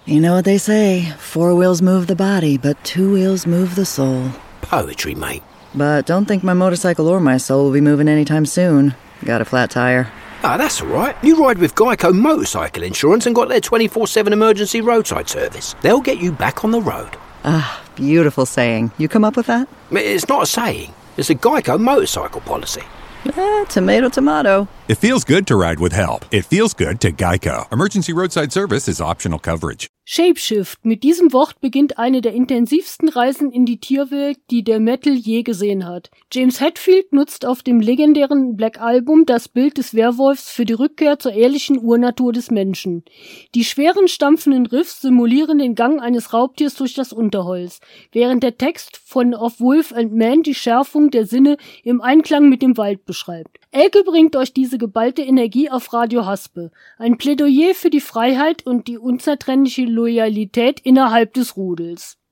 You know what they say, 4 wheels move the body, but 2 wheels move the soul. Poetry, mate. But don't think my motorcycle or my soul will be moving anytime soon. Got a flat tire. Ah, that's all right. You ride with Geico Motorcycle Insurance and got their 24/7 emergency roadside service. They'll get you back on the road. Ah, beautiful saying. You come up with that? It's not a saying. It's a Geico motorcycle policy. Tomato, tomato. It feels good to ride with help. It feels good to Geico. Emergency roadside service is optional coverage. Shapeshift. Mit diesem Wort beginnt eine der intensivsten Reisen in die Tierwelt, die der Metal je gesehen hat. James Hetfield nutzt auf dem legendären Black Album das Bild des Werwolfs für die Rückkehr zur ehrlichen Urnatur des Menschen. Die schweren, stampfenden Riffs simulieren den Gang eines Raubtiers durch das Unterholz, während der Text von Of Wolf and Man die Schärfung der Sinne im Einklang mit dem Wald beschreibt. Elke bringt euch diese geballte Energie auf Radio Haspe. Ein Plädoyer für die Freiheit und die unzertrennliche Loyalität innerhalb des Rudels.